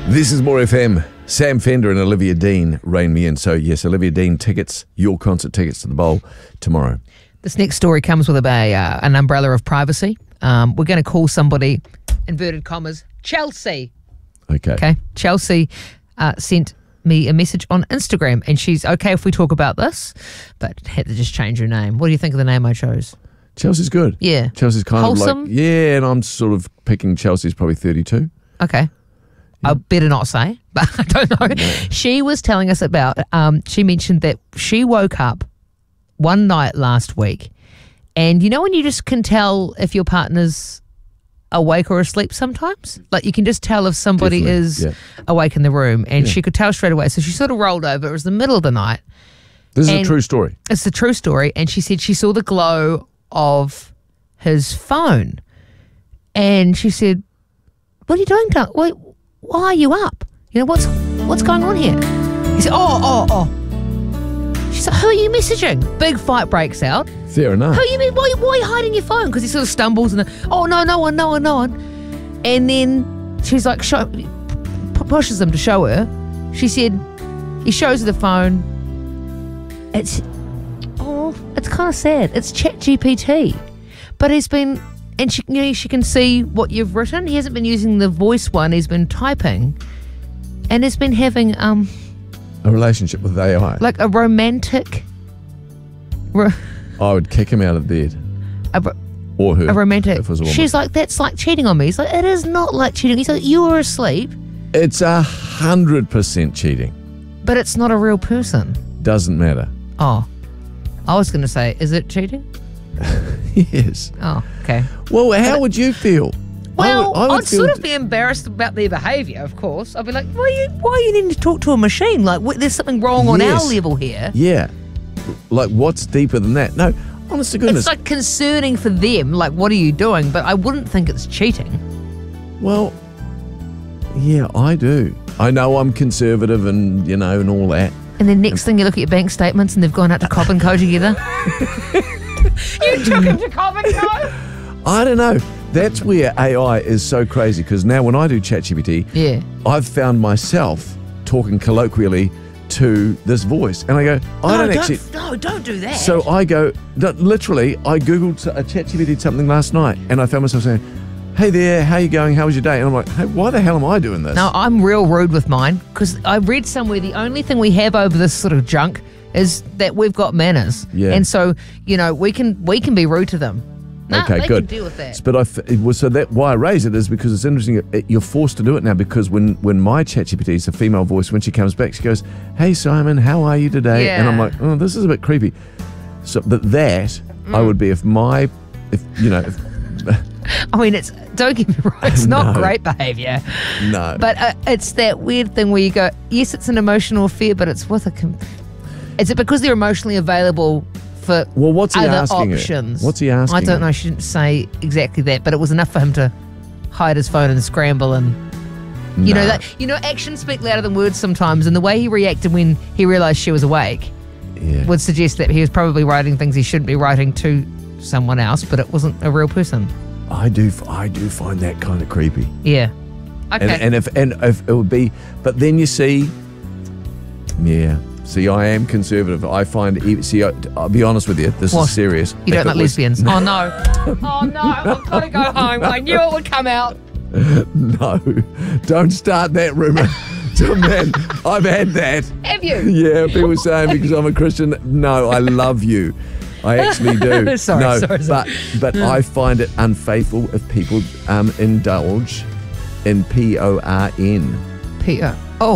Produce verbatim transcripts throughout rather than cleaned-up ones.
This is More F M. Sam Fender and Olivia Dean rein me in. So, yes, Olivia Dean tickets, your concert tickets to the Bowl tomorrow. This next story comes with a, uh, an umbrella of privacy. Um, we're going to call somebody, inverted commas, Chelsea. Okay. Okay. Chelsea uh, sent me a message on Instagram, and she's okay if we talk about this, but had to just change her name. What do you think of the name I chose? Chelsea's good. Yeah. Chelsea's kind Wholesome? of like, yeah, and I'm sort of picking Chelsea's probably thirty-two. Okay. I better not say, but I don't know. No. She was telling us about, um, she mentioned that she woke up one night last week, and you know when you just can tell if your partner's awake or asleep sometimes? Like you can just tell if somebody Definitely, is yeah. awake in the room, and Yeah. she could tell straight away. So she sort of rolled over. It was the middle of the night. This is And a true story. It's the true story. And she said she saw the glow of his phone. And she said, what are you doing, Doug? Why, why are you up? You know, what's what's going on here? He said, oh, oh, oh. She's like, who are you messaging? Big fight breaks out. Fair enough. Who you mean? Why, why are you hiding your phone? Because he sort of stumbles and, then, oh, no, no one, no one, no one. And then she's like, show, p- pushes him to show her. She said, he shows her the phone. It's, oh, it's kind of sad. It's ChatGPT. But he's been, and she, you know, she can see what you've written. He hasn't been using the voice one. He's been typing. And has been having, um, A relationship with A I. like a romantic, ro- I would kick him out of bed. a, ro- Or her. a romantic. If it was a woman. She's like, that's like cheating on me. He's like, it is not like cheating. He's like, you were asleep, It's a hundred percent cheating. but it's not a real person. Doesn't matter. Oh, I was going to say, is it cheating? Yes. Oh, okay. Well, how would you feel? Well, I would, I would I'd feel sort of be embarrassed about their behaviour, of course. I'd be like, why are you, why are you needing to talk to a machine? Like, wh- there's something wrong on Yes. our level here. Yeah. Like, what's deeper than that? No, honest to goodness. It's like concerning for them, like, what are you doing? But I wouldn't think it's cheating. Well, yeah, I do. I know I'm conservative and, you know, and all that. And then next thing you look at your bank statements and they've gone out to Cop and Co together. You took him to Cop and Co? I don't know. That's where A I is so crazy because now when I do ChatGPT, Yeah. I've found myself talking colloquially to this voice. And I go, I no, don't actually... No, don't do that. So I go, no, literally, I Googled a ChatGPT something last night and I found myself saying, hey there, how you going? How was your day? And I'm like, hey, why the hell am I doing this? No, I'm real rude with mine because I read somewhere the only thing we have over this sort of junk is that we've got manners. Yeah. And so, you know, we can we can be rude to them. Nah, Okay, they good. can deal with that. But I, f- it was so that why I raise it is because it's interesting. It, you're forced to do it now because when when my ChatGPT is a female voice, when she comes back, she goes, "Hey Simon, how are you today?" And I'm Yeah. like, "Oh, this is a bit creepy." So, but that Mm. I would be if my, if you know, if, I mean, it's don't get me wrong, it's not No. great behaviour. no, But uh, it's that weird thing where you go, yes, it's an emotional affair, but it's with a... Com- is it because they're emotionally available for well, what's he other asking her? options? What's he asking? I don't her? know. She didn't say exactly that, but it was enough for him to hide his phone and scramble and... You know Nah. that you know actions speak louder than words sometimes, and the way he reacted when he realised she was awake Yeah. would suggest that he was probably writing things he shouldn't be writing to someone else, but it wasn't a real person. I do. f- I do find that kind of creepy. Yeah. Okay. And, and if and if it would be, but then you see, yeah. See, I am conservative. I find. e- See, I, I'll be honest with you. This What? is serious. you If don't it like was- lesbians? Oh no! Oh no! I've got to go home. I knew it would come out. No, don't start that rumor. So, man, I've had that. Have you? Yeah, people saying because I'm a Christian. No, I love you. I actually do. Sorry, no, sorry, sorry. but but I find it unfaithful if people um, indulge in P O R N Peter. Oh.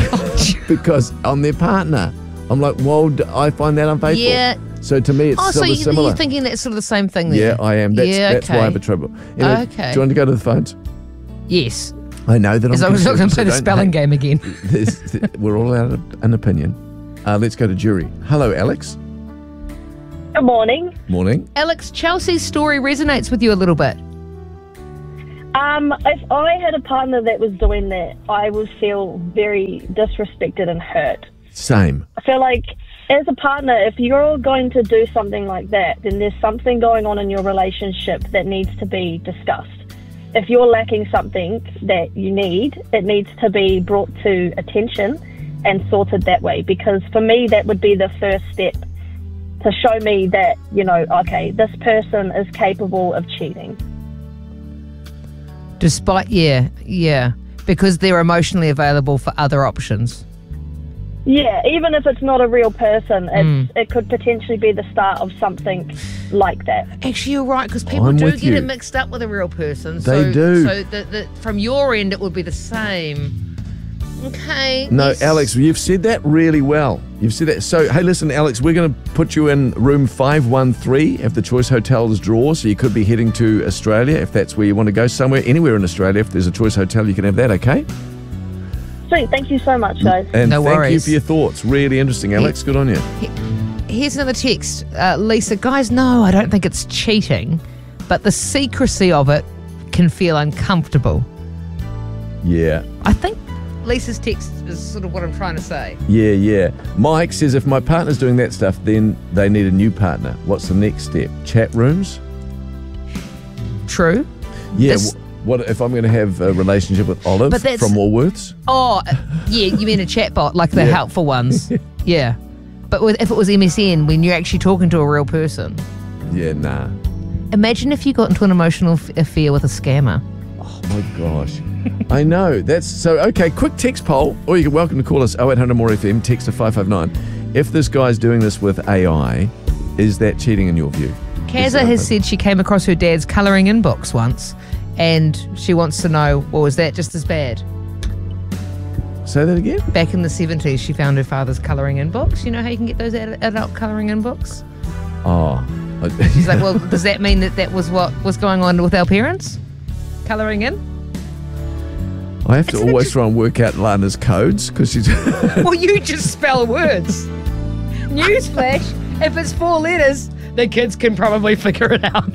because on their partner. I'm like, well, d- I find that unfaithful. Yeah. So to me, it's Oh, so sort you, of similar. you're thinking that's sort of the same thing then? Yeah, I am. That's, Yeah, that's why I okay. have a trouble. Anyway, Okay. Do you want to go to the phones? Yes. I know that As I'm long as I'm not going to play the conservative, so spelling don't- game again. This- we're all out of an opinion. Uh, let's go to jury. Hello, Alex. Good morning. Morning. Alex, Chelsea's story resonates with you a little bit. Um, if I had a partner that was doing that, I would feel very disrespected and hurt. Same. I feel like as a partner, if you're going to do something like that, then there's something going on in your relationship that needs to be discussed. if you're lacking something that you need, it needs to be brought to attention and sorted that way. Because for me, that would be the first step to show me that, you know, okay, this person is capable of cheating. Despite, yeah, yeah, because they're emotionally available for other options. Yeah, even if it's not a real person, it's, Mm. it could potentially be the start of something like that. Actually, you're right, because people I'm do with get you. it mixed up with a real person. They so, do. So the, the, from your end, it would be the same. Okay. No, yes. Alex, you've said that really well. You've said that. So, hey, listen, Alex, we're going to put you in room five one three if the Choice Hotels draw. So you could be heading to Australia if that's where you want to go, somewhere, anywhere in Australia. If there's a Choice Hotel, you can have that, okay? Sweet, thank you so much, guys. And No thank you worries. for your thoughts. Really interesting, Alex. Good on you. Here's another text. Uh, Lisa, guys, no, I don't think it's cheating, but the secrecy of it can feel uncomfortable. Yeah. I think Lisa's text is sort of what I'm trying to say. Yeah, yeah. Mike says if my partner's doing that stuff, then they need a new partner. What's the next step? Chat rooms? True. Yeah. This- wh- what if I'm going to have a relationship with Olive But that's- from Woolworths? Oh, uh, yeah, you mean a chatbot, like the Yeah. helpful ones. Yeah. But with, if it was M S N, when you're actually talking to a real person. Yeah, nah. Imagine if you got into an emotional f- affair with a scammer. Oh my gosh. I know. That's so okay. Quick text poll, or you're welcome to call us oh eight hundred more F M, text to five five nine. If this guy's doing this with A I, is that cheating in your view? Kaza has said she came across her dad's colouring in box once, and she wants to know, well, was that just as bad? Say that again? Back in the seventies, she found her father's colouring in books. You know how you can get those ad- adult colouring in books? Oh. She's like, well, does that mean that that was what was going on with our parents? Colouring in? I have to Isn't it always just- try and work out Lana's codes because she's Well, you just spell words. Newsflash, if it's four letters, the kids can probably figure it out.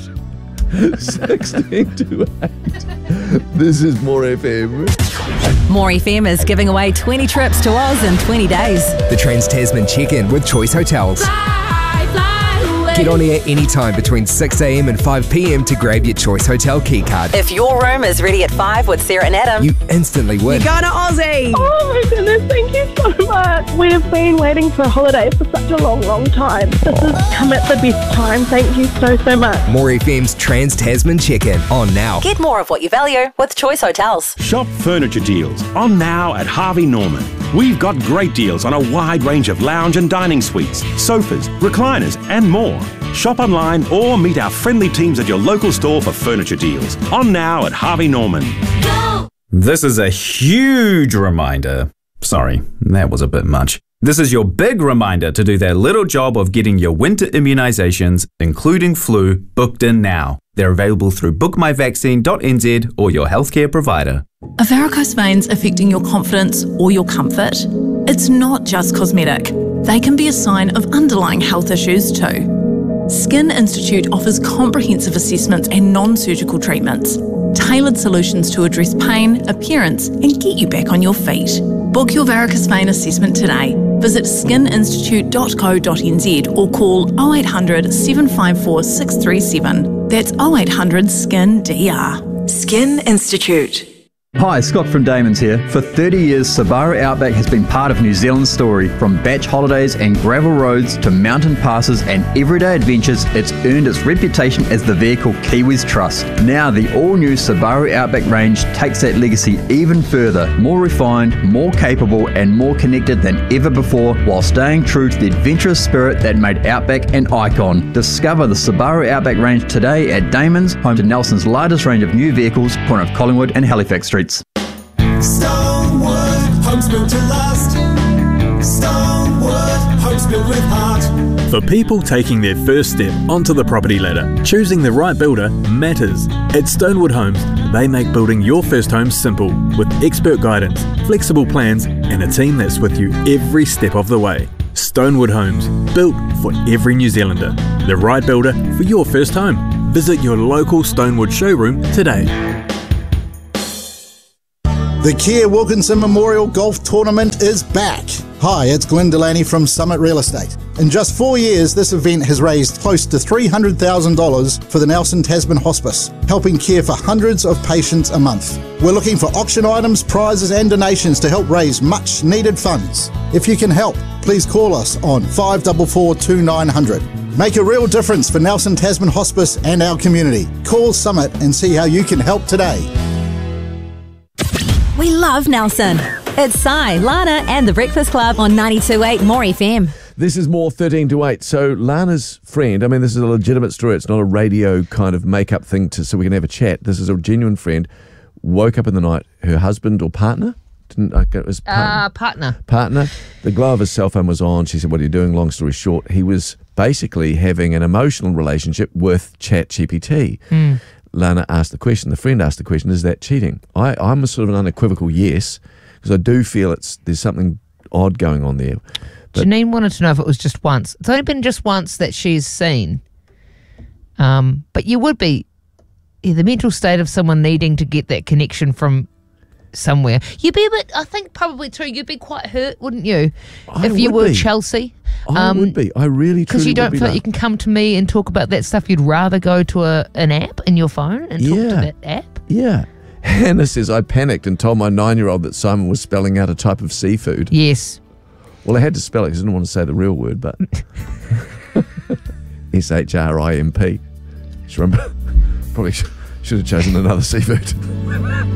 sixteen to eight. This is More F M. More F M is giving away twenty trips to Oz in twenty days. The Trans-Tasman check-in with Choice Hotels. Get on air anytime between six a m and five p m to grab your Choice Hotel key card. If your room is ready at five with Sarah and Adam, You instantly win. going to Aussie. Oh my goodness, thank you so much. We have been waiting for a holiday for such a long, long time. This has come at the best time. Thank you so, so much. More F M's Trans-Tasman check-in on now. Get more of what you value with Choice Hotels. Shop furniture deals on now at Harvey Norman. We've got great deals on a wide range of lounge and dining suites, sofas, recliners, and more. Shop online or meet our friendly teams at your local store for furniture deals. On now at Harvey Norman. This is a huge reminder. Sorry, that was a bit much. This is your big reminder to do that little job of getting your winter immunisations, including flu, booked in now. They're available through book my vaccine dot n z or your healthcare provider. Are varicose veins affecting your confidence or your comfort? It's not just cosmetic. They can be a sign of underlying health issues too. Skin Institute offers comprehensive assessments and non-surgical treatments, tailored solutions to address pain, appearance, and get you back on your feet. Book your varicose vein assessment today. Visit skin institute dot co dot n z or call oh eight hundred, seven five four, six three seven. That's oh eight hundred, S K I N D R. Skin Institute. Hi, Scott from Damon's here. For thirty years, Subaru Outback has been part of New Zealand's story. From batch holidays and gravel roads to mountain passes and everyday adventures, it's earned its reputation as the vehicle Kiwis trust. Now, the all-new Subaru Outback range takes that legacy even further. More refined, more capable, and more connected than ever before, while staying true to the adventurous spirit that made Outback an icon. Discover the Subaru Outback range today at Damon's, home to Nelson's largest range of new vehicles, corner of Collingwood and Halifax Streets. Stonewood, homes built to last. Stonewood, homes built with heart. For people taking their first step onto the property ladder, choosing the right builder matters. At Stonewood Homes, they make building your first home simple with expert guidance, flexible plans, and a team that's with you every step of the way. Stonewood Homes, built for every New Zealander. The right builder for your first home. Visit your local Stonewood showroom today. The Kia Wilkinson Memorial Golf Tournament is back. Hi, it's Glenn Delaney from Summit Real Estate. In just four years, this event has raised close to three hundred thousand dollars for the Nelson Tasman Hospice, helping care for hundreds of patients a month. We're looking for auction items, prizes and donations to help raise much needed funds. If you can help, please call us on five four four, two nine zero zero. Make a real difference for Nelson Tasman Hospice and our community. Call Summit and see how you can help today. We love Nelson. It's Sai, Lana and The Breakfast Club on ninety-two point eight More F M. This is more thirteen to eight. So Lana's friend, I mean, this is a legitimate story. It's not a radio kind of make-up thing to so we can have a chat. This is a genuine friend. Woke up in the night, her husband or partner, didn't I it was partner, Uh, partner. partner. The glow of his cell phone was on. She said, what are you doing? Long story short, he was basically having an emotional relationship with ChatGPT. Mm. Lana asked the question, the friend asked the question, is that cheating? I, I'm a sort of an unequivocal yes, because I do feel it's there's something odd going on there. But Janine wanted to know if it was just once. It's only been just once that she's seen. Um, but you would be, yeah, the mental state of someone needing to get that connection from somewhere. You'd be a bit, I think probably too, you'd be quite hurt, wouldn't you? I if you would were be. Chelsea. I Um, would be. I really, Because truly you don't would be feel like that. you can come to me and talk about that stuff. You'd rather go to a, an app in your phone and talk Yeah. to that app. Yeah. Hannah says, I panicked and told my nine-year-old that Simon was spelling out a type of seafood. Yes. Well, I had to spell it because I didn't want to say the real word, but S H R I M P. Shrimp. Probably sh- should have chosen another seafood.